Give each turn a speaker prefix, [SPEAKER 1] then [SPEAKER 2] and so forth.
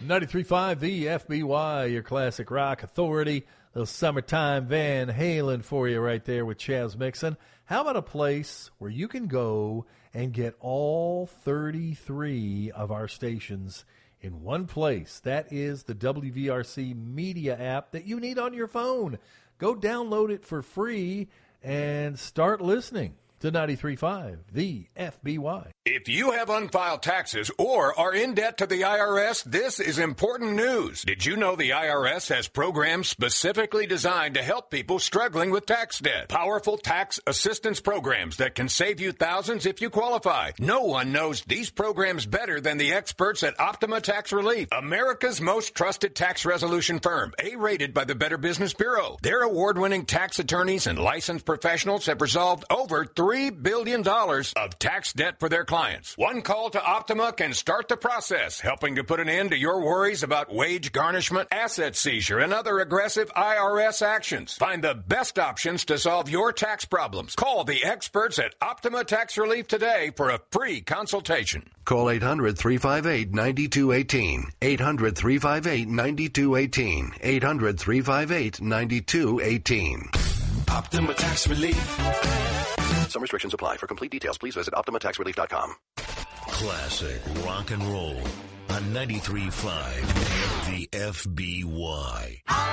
[SPEAKER 1] 93.5, the FBY, your classic rock authority. Little summertime Van Halen for you right there with Chaz Mixon. How about a place where you can go and get all 33 of our stations in one place? That is the WVRC Media app that you need on your phone. Go download it for free and start listening to 93.5, the FBY.
[SPEAKER 2] If you have unfiled taxes or are in debt to the IRS, this is important news. Did you know the IRS has programs specifically designed to help people struggling with tax debt? Powerful tax assistance programs that can save you thousands if you qualify. No one knows these programs better than the experts at Optima Tax Relief, America's most trusted tax resolution firm, A-rated by the Better Business Bureau. Their award-winning tax attorneys and licensed professionals have resolved over $3 billion of tax debt for their clients. One call to Optima can start the process, helping to put an end to your worries about wage garnishment, asset seizure, and other aggressive IRS actions. Find the best options to solve your tax problems. Call the experts at Optima Tax Relief today for a free consultation.
[SPEAKER 3] Call 800-358-9218. 800-358-9218. 800-358-9218.
[SPEAKER 4] Optima Tax Relief.
[SPEAKER 3] Some restrictions apply. For complete details, please visit OptimaTaxRelief.com.
[SPEAKER 4] Classic rock and roll on 93.5 the FBY.